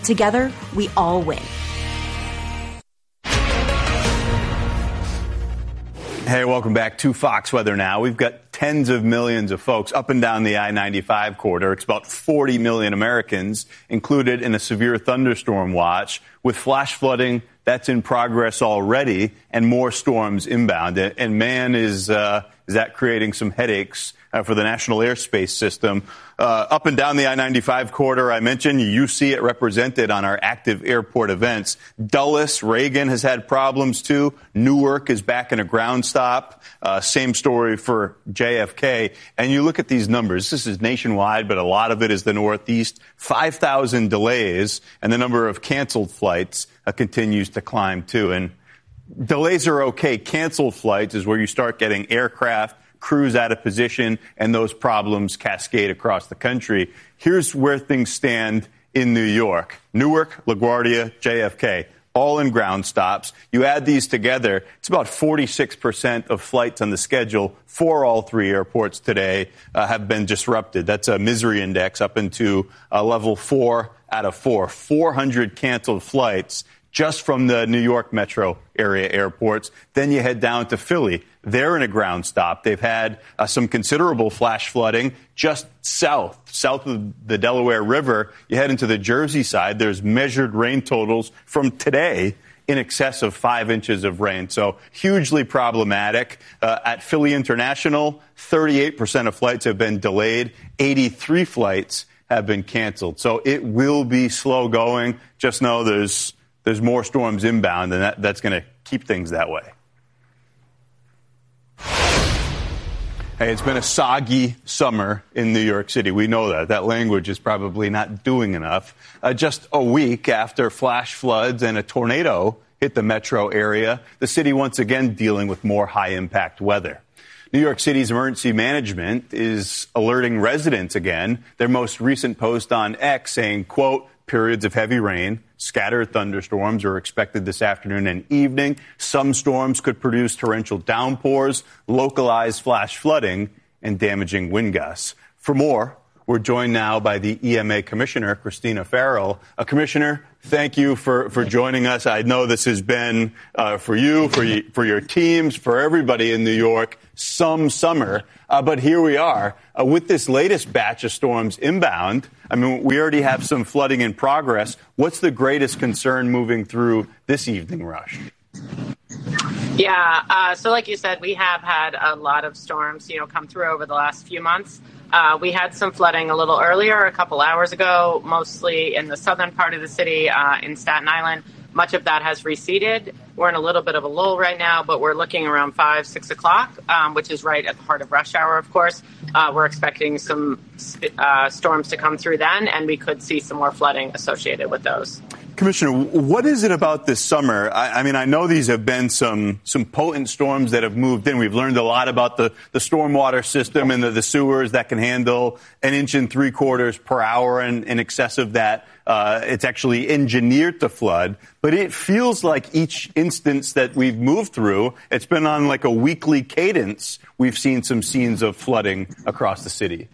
Together, we all win. Hey, welcome back to Fox Weather Now. We've got tens of millions of folks up and down the I-95 corridor. It's about 40 million Americans included in a severe thunderstorm watch with flash flooding that's in progress already and more storms inbound. And man, is that creating some headaches for the National Airspace System. Up and down the I-95 corridor, I mentioned, you see it represented on our active airport events. Dulles, Reagan has had problems too. Newark is back in a ground stop. Same story for JFK. And you look at these numbers. This is nationwide, but a lot of it is the Northeast. 5,000 delays, and the number of canceled flights continues to climb too. And delays are okay. Canceled flights is where you start getting aircraft, crews out of position, and those problems cascade across the country. Here's where things stand in New York. Newark, LaGuardia, JFK, all in ground stops. You add these together, it's about 46% of flights on the schedule for all three airports today have been disrupted. That's a misery index up into level 4 out of 4. 400 canceled flights just from the New York metro area airports. Then you head down to Philly. They're in a ground stop. They've had some considerable flash flooding just south of the Delaware River. You head into the Jersey side. There's measured rain totals from today in excess of 5 inches of rain. So hugely problematic. At Philly International, 38% of flights have been delayed. 83 flights have been canceled. So it will be slow going. Just know there's more storms inbound, and that's going to keep things that way. Hey, it's been a soggy summer in New York City. We know that. That language is probably not doing enough. Just a week after flash floods and a tornado hit the metro area, the city once again dealing with more high-impact weather. New York City's emergency management is alerting residents again. Their most recent post on X saying, quote, periods of heavy rain, scattered thunderstorms are expected this afternoon and evening. Some storms could produce torrential downpours, localized flash flooding, and damaging wind gusts. For more, we're joined now by the EMA Commissioner, Christina Farrell. Commissioner, thank you for joining us. I know this has been, for you, for your teams, for everybody in New York, some summer. But here we are with this latest batch of storms inbound. I mean, we already have some flooding in progress. What's the greatest concern moving through this evening rush? Yeah, so like you said, we have had a lot of storms, come through over the last few months. We had some flooding a little earlier, a couple hours ago, mostly in the southern part of the city, in Staten Island. Much of that has receded. We're in a little bit of a lull right now, but we're looking around 5, 6 o'clock, which is right at the heart of rush hour, of course. We're expecting some storms to come through then, and we could see some more flooding associated with those. Commissioner, what is it about this summer? I mean, I know these have been some potent storms that have moved in. We've learned a lot about the stormwater system and the sewers that can handle 1 3/4 inches per hour and in excess of that. It's actually engineered to flood. But it feels like each instance that we've moved through, it's been on like a weekly cadence. We've seen some scenes of flooding across the city.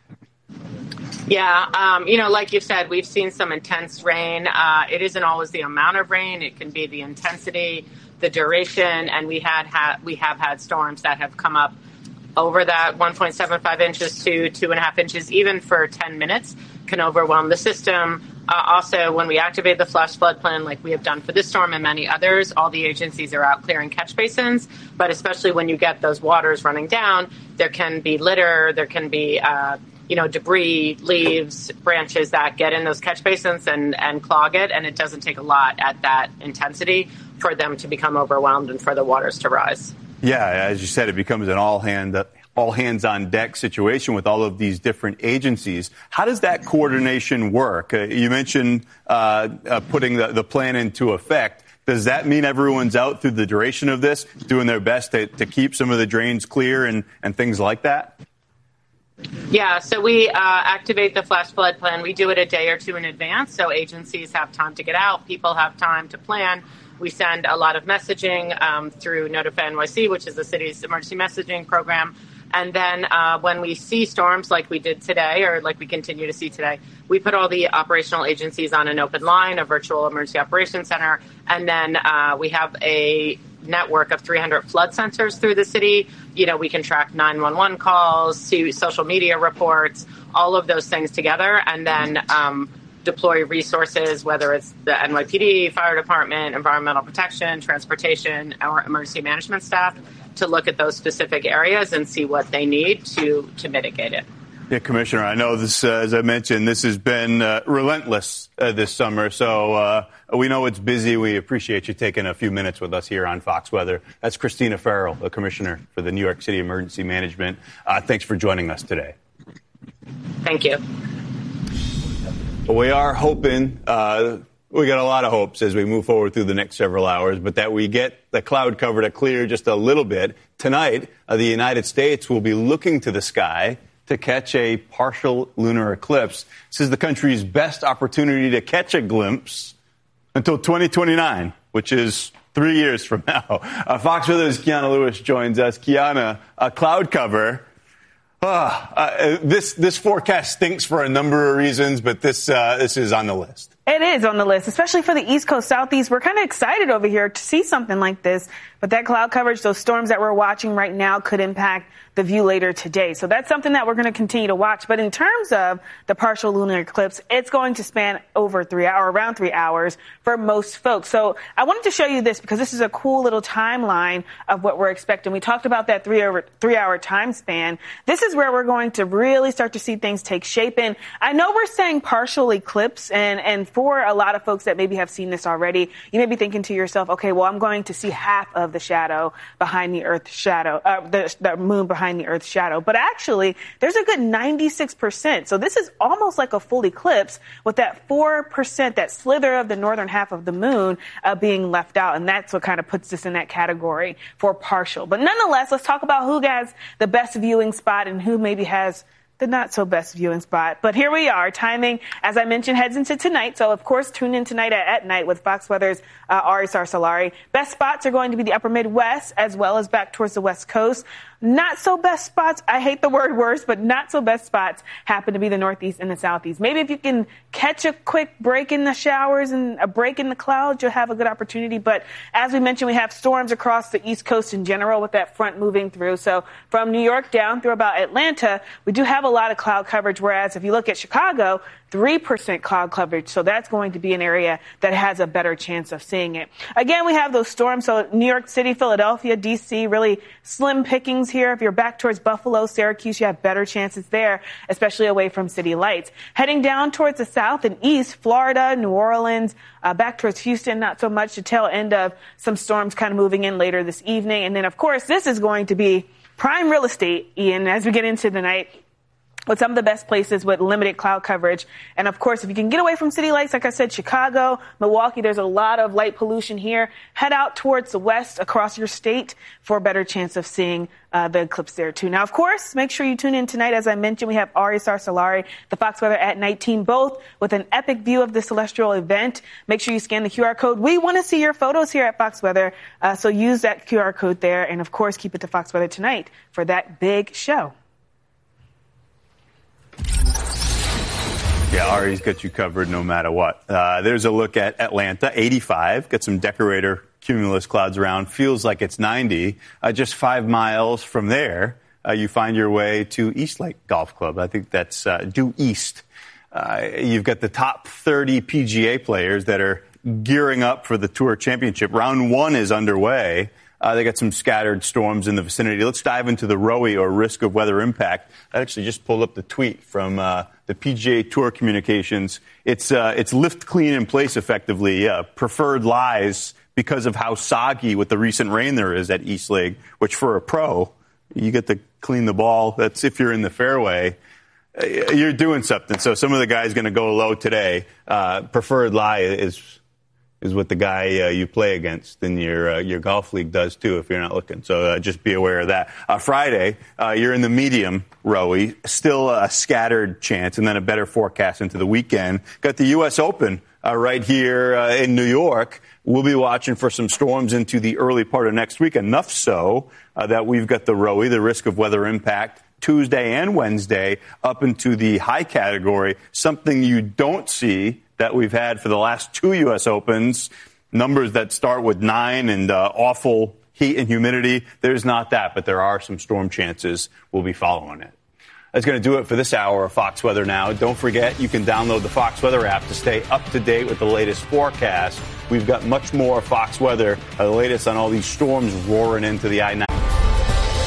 Yeah, like you said, we've seen some intense rain. It isn't always the amount of rain. It can be the intensity, the duration, and we have had storms that have come up over that 1.75 inches to 2.5 inches, even for 10 minutes, can overwhelm the system. Also, when we activate the flash flood plan, like we have done for this storm and many others, all the agencies are out clearing catch basins. But especially when you get those waters running down, there can be litter, there can be debris, leaves, branches that get in those catch basins and clog it. And it doesn't take a lot at that intensity for them to become overwhelmed and for the waters to rise. Yeah, as you said, it becomes an all hands on deck situation with all of these different agencies. How does that coordination work? You mentioned putting the plan into effect. Does that mean everyone's out through the duration of this, doing their best to keep some of the drains clear and things like that? Yeah, so we activate the flash flood plan. We do it a day or two in advance, so agencies have time to get out. People have time to plan. We send a lot of messaging through Notify NYC, which is the city's emergency messaging program. And then when we see storms like we did today, or like we continue to see today, we put all the operational agencies on an open line, a virtual emergency operations center, and then we have a network of 300 flood sensors through the city. We can track 911 calls, see social media reports, all of those things together, and then deploy resources, whether it's the NYPD, fire department, environmental protection, transportation, or emergency management staff, to look at those specific areas and see what they need to mitigate it. Yeah, Commissioner, I know this, as I mentioned, this has been relentless this summer. So we know it's busy. We appreciate you taking a few minutes with us here on Fox Weather. That's Christina Farrell, the Commissioner for the New York City Emergency Management. Thanks for joining us today. Thank you. We are hoping, we got a lot of hopes as we move forward through the next several hours, but that we get the cloud cover to clear just a little bit. Tonight, the United States will be looking to the sky to catch a partial lunar eclipse. This is the country's best opportunity to catch a glimpse until 2029, which is 3 years from now. Fox Weather's Kiana Lewis joins us. Kiana, cloud cover. This forecast stinks for a number of reasons, but this is on the list. It is on the list, especially for the East Coast, Southeast. We're kind of excited over here to see something like this. But that cloud coverage, those storms that we're watching right now could impact the view later today. So that's something that we're going to continue to watch. But in terms of the partial lunar eclipse, it's going to span over around 3 hours for most folks. So I wanted to show you this because this is a cool little timeline of what we're expecting. We talked about that three-hour time span. This is where we're going to really start to see things take shape. And I know we're saying partial eclipse, and for a lot of folks that maybe have seen this already, you may be thinking to yourself, okay, well, I'm going to see half of the shadow behind the Earth's shadow, the moon behind the Earth's shadow. But actually, there's a good 96%. So this is almost like a full eclipse with that 4%, that slither of the northern half of the moon being left out. And that's what kind of puts this in that category for partial. But nonetheless, let's talk about who has the best viewing spot and who maybe has the not so best viewing spot. But here we are. Timing, as I mentioned, heads into tonight. So, of course, tune in tonight at night with Fox Weather's Ari Sarsalari. Best spots are going to be the upper Midwest as well as back towards the West Coast. Not so best spots, I hate the word worst, but not so best spots happen to be the Northeast and the Southeast. Maybe if you can catch a quick break in the showers and a break in the clouds, you'll have a good opportunity. But as we mentioned, we have storms across the East Coast in general with that front moving through. So from New York down through about Atlanta, we do have a lot of cloud coverage, whereas if you look at Chicago, 3% cloud coverage. So that's going to be an area that has a better chance of seeing it. Again, we have those storms. So New York City, Philadelphia, D.C., really slim pickings here. If you're back towards Buffalo, Syracuse, you have better chances there, especially away from city lights. Heading down towards the south and east, Florida, New Orleans, back towards Houston, not so much. The tail end of some storms kind of moving in later this evening. And then, of course, this is going to be prime real estate, Ian, as we get into the night, with some of the best places with limited cloud coverage. And of course, if you can get away from city lights, like I said, Chicago, Milwaukee, there's a lot of light pollution here. Head out towards the west across your state for a better chance of seeing the eclipse there too. Now, of course, make sure you tune in tonight. As I mentioned, we have Ari Sarsalari, the Fox Weather at Night team, both with an epic view of the celestial event. Make sure you scan the QR code. We want to see your photos here at Fox Weather, so use that QR code there. And of course, keep it to Fox Weather tonight for that big show. Yeah, Ari's got you covered no matter what. There's a look at Atlanta, 85. Got some decorator cumulus clouds around. Feels like it's 90. Just 5 miles from there, you find your way to East Lake Golf Club. I think that's due east. You've got the top 30 PGA players that are gearing up for the Tour Championship. Round 1 is underway. They got some scattered storms in the vicinity. Let's dive into the ROE, or risk of weather impact. I actually just pulled up the tweet from the PGA Tour Communications. It's lift clean in place effectively. Preferred lies because of how soggy with the recent rain there is at East Lake, which for a pro, you get to clean the ball. That's if you're in the fairway. You're doing something. So some of the guys going to go low today. Preferred lie is is what the guy you play against in your golf league does, too, if you're not looking. So just be aware of that. Friday, you're in the medium, Rowie. Still a scattered chance, and then a better forecast into the weekend. Got the U.S. Open right here in New York. We'll be watching for some storms into the early part of next week, enough so that we've got the Rowie, the risk of weather impact, Tuesday and Wednesday up into the high category, something you don't see that we've had for the last 2 U.S. Opens, numbers that start with 9 and awful heat and humidity. There's not that, but there are some storm chances. We'll be following it. That's going to do it for this hour of Fox Weather Now. Don't forget, you can download the Fox Weather app to stay up to date with the latest forecast. We've got much more Fox Weather, the latest on all these storms roaring into the I-90.